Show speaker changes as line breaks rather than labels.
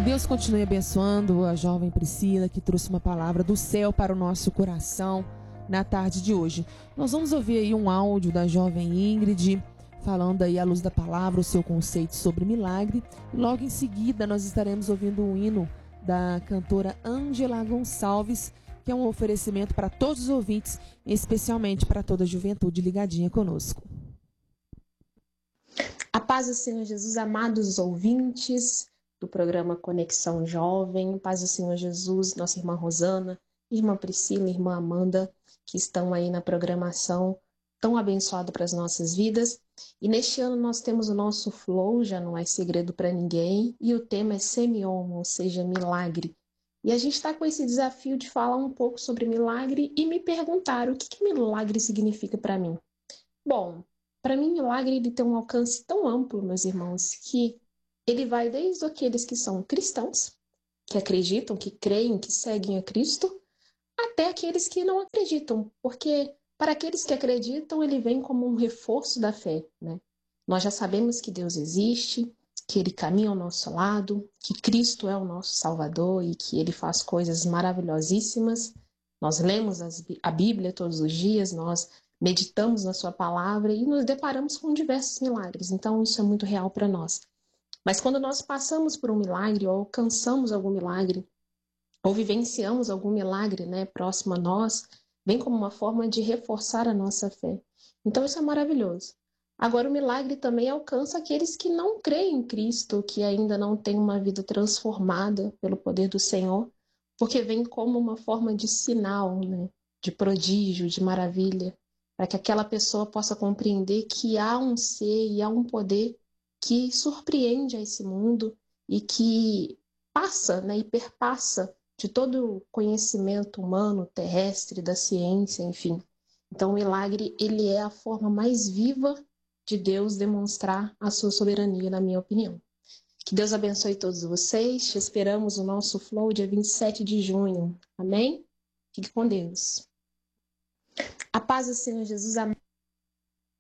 Deus continue abençoando a jovem Priscila, que trouxe uma palavra do céu para o nosso coração na tarde de hoje. Nós vamos ouvir aí um áudio da jovem Ingrid, falando aí à luz da palavra o seu conceito sobre milagre. E logo em seguida nós estaremos ouvindo um hino da cantora Ângela Gonçalves, que é um oferecimento para todos os ouvintes, especialmente para toda a juventude ligadinha conosco.
A paz do Senhor Jesus, amados ouvintes do programa Conexão Jovem, paz do Senhor Jesus, nossa irmã Rosana, irmã Priscila, irmã Amanda, que estão aí na programação tão abençoada para as nossas vidas. E neste ano nós temos o nosso Flow, já não é segredo para ninguém, e o tema é Semyon, ou seja, milagre. E a gente está com esse desafio de falar um pouco sobre milagre e me perguntar o que milagre significa para mim. Bom, para mim milagre ele tem um alcance tão amplo, meus irmãos, que ele vai desde aqueles que são cristãos, que acreditam, que creem, que seguem a Cristo, até aqueles que não acreditam, porque para aqueles que acreditam, ele vem como um reforço da fé, né? Nós já sabemos que Deus existe, que ele caminha ao nosso lado, que Cristo é o nosso Salvador e que ele faz coisas maravilhosíssimas. Nós lemos a Bíblia todos os dias, nós meditamos na sua palavra e nos deparamos com diversos milagres. Então, isso é muito real para nós. Mas quando nós passamos por um milagre, ou alcançamos algum milagre, ou vivenciamos algum milagre, né, próximo a nós, vem como uma forma de reforçar a nossa fé. Então isso é maravilhoso. Agora o milagre também alcança aqueles que não creem em Cristo, que ainda não têm uma vida transformada pelo poder do Senhor, porque vem como uma forma de sinal, né, de prodígio, de maravilha, para que aquela pessoa possa compreender que há um ser e há um poder que surpreende a esse mundo e que passa, né, e perpassa de todo o conhecimento humano, terrestre, da ciência, enfim. Então o milagre, ele é a forma mais viva de Deus demonstrar a sua soberania, na minha opinião. Que Deus abençoe todos vocês. Te esperamos no nosso Flow dia 27 de junho. Amém? Fique com Deus. A paz do Senhor Jesus. Amém.